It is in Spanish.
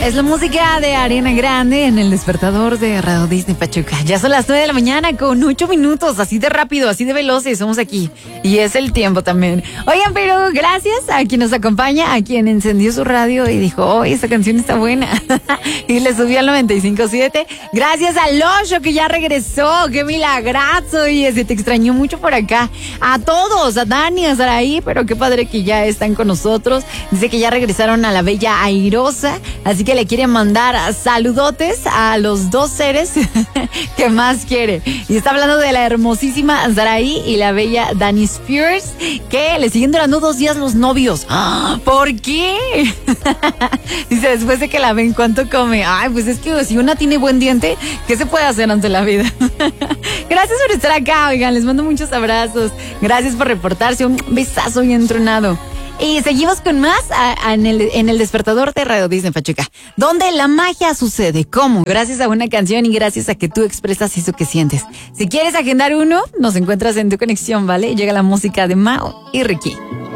Es la música de Ariana Grande en el despertador de Radio Disney Pachuca. Ya son las 9 de la mañana con 8 minutos, así de rápido, así de veloces, somos aquí. Y es el tiempo también. Oigan, pero gracias a quien nos acompaña, a quien encendió su radio y dijo, oh, esta canción está buena. Y le subió al 95.7. Gracias a Losho que ya regresó, qué milagrazo. Y se te extrañó mucho por acá. A todos, a Dani, a Saraí, pero qué padre que ya están con nosotros. Dice que ya regresaron a la bella Airosa, así que le quieren mandar saludotes a los dos seres que más quiere. Y está hablando de la hermosísima Saraí y la bella Dani Spears, que le siguen durando 2 días los novios. ¿Por qué? Dice, después de que la ven, ¿cuánto come? Ay, pues es que si una tiene buen diente, ¿qué se puede hacer ante la vida? Gracias por estar acá, oigan, les mando muchos abrazos. Gracias por reportarse, un besazo bien tronado. Y seguimos con más en el despertador de Radio Disney Pachuca, donde la magia sucede. ¿Cómo? Gracias a una canción y gracias a que tú expresas eso que sientes. Si quieres agendar uno, nos encuentras en Tu Conexión, ¿vale? Llega la música de Mao y Ricky.